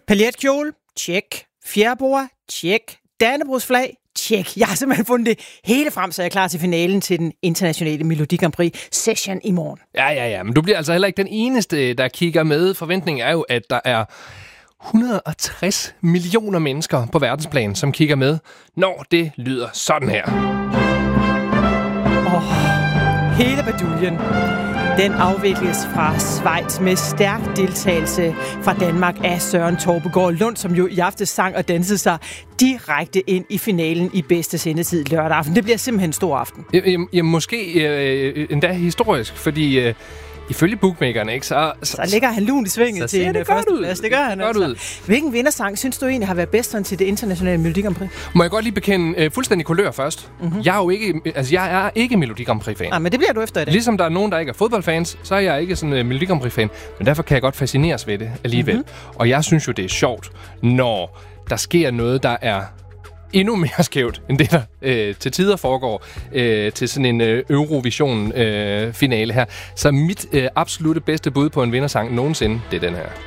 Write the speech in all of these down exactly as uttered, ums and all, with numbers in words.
Paljetkjole, tjek. Fjerbord, tjek. Dannebrogsflag, tjek. Jeg har simpelthen fundet det hele frem, så jeg er klar til finalen til den internationale Melodi Grand Prix session i morgen. Ja, ja, ja. Men du bliver altså heller ikke den eneste, der kigger med. Forventningen er jo, at der er et hundrede og tres millioner mennesker på verdensplan, som kigger med, når det lyder sådan her. Åh, oh, hele baduljen. Den afvikles fra Schweiz med stærk deltagelse fra Danmark af Søren Torpegaard Lund, som jo i aftes sang og dansede sig direkte ind i finalen i bedste sendetid lørdag aften. Det bliver simpelthen en stor aften. Ja, ja, måske øh, endda historisk, fordi øh, ifølge bookmakerne, ikke, så, så... Så ligger han lun i svinget til en førsteplads. Det gør han godt altså. Ud. Hvilken vindersang synes du egentlig har været bedst til det internationale Melodi Grand Prix? Må jeg godt lige bekende øh, fuldstændig kulør først. Mm-hmm. Jeg er jo ikke, altså jeg er ikke Melodi Grand Prix-fan. Nej, men det bliver du efter i dag. Ligesom der er nogen, der ikke er fodboldfans, så er jeg ikke sådan en uh, Melodi Grand Prix-fan. Men derfor kan jeg godt fascineres ved det alligevel. Mm-hmm. Og jeg synes jo, det er sjovt, når der sker noget, der er endnu mere skævt, end det, der øh, til tider foregår øh, til sådan en øh, Eurovision-finale øh, her. Så mit øh, absolutte bedste bud på en vindersang nogensinde, det er den her.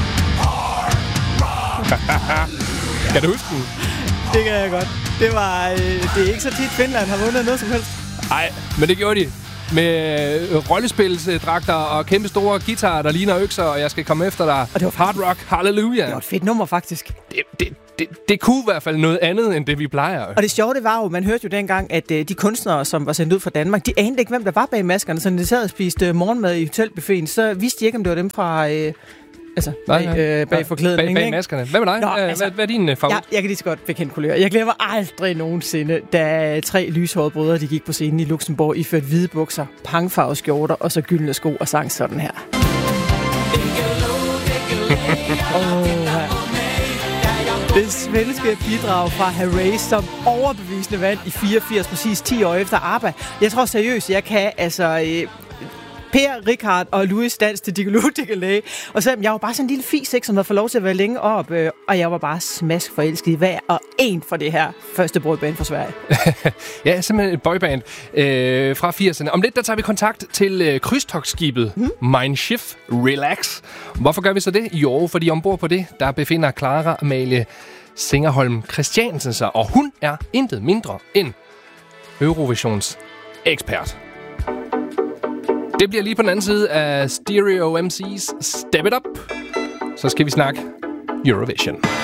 Kan du huske den? Det kan jeg godt. Det var øh, det er ikke så tit, Finland har vundet noget som helst. Nej, men det gjorde de. Med øh, rollespilsdragter og kæmpe store guitarer, der ligner økser, og jeg skal komme efter dig. Og det var Hard Rock Hallelujah. Det var et fedt nummer, faktisk. Det, det, det, det kunne i hvert fald noget andet, end det vi plejer. Og det sjove, det var jo, man hørte jo dengang, at øh, de kunstnere, som var sendt ud fra Danmark, de anede ikke, hvem der var bag maskerne. Så når de sad og spiste øh, morgenmad i hotelbuffeten, så vidste de ikke, om det var dem fra... Øh, altså, bag, øh, bag forklædningen. Bag, bag maskerne. Hvad med dig? Nå, altså, hvad, hvad er din uh, favorit? Jeg, jeg kan lige så godt bekende kulør. Jeg glemmer aldrig nogensinde, da tre lyshårede brødre, de gik på scenen i Luxembourg, iført hvide bukser, pangfarvede skjorter og så gyldne sko og sang sådan her. oh, det svenske bidrag fra Herreys, som overbevisende vandt i fireogfirs, præcis ti år efter ABBA. Jeg tror seriøst, jeg kan altså... Øh, Per, Richard og Louis dans til Diggiloo Diggiley. Og så jeg var bare sådan en lille fis, ikke, som havde fået lov til at være længe op, øh, og jeg var bare smask forelsket i hver og en for det her første boyband fra Sverige. Ja, simpelthen et boyband øh, fra firserne. Om lidt, der tager vi kontakt til øh, krydstogtskibet hmm? Mein Schiff Relax. Hvorfor gør vi så det? Jo, fordi ombord på det, der befinder Clara Amalie Singerholm Christiansen sig, og hun er intet mindre end Eurovisions ekspert. Det bliver lige på den anden side af Stereo M C's Step It Up. Så skal vi snakke Eurovision.